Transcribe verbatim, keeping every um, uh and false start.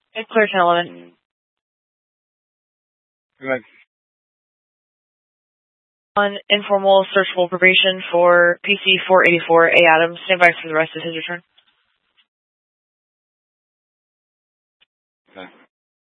It's clear ten eleven. Right. On informal searchable probation for P C four eighty-four, A. Adams. Stand by for the rest of his return.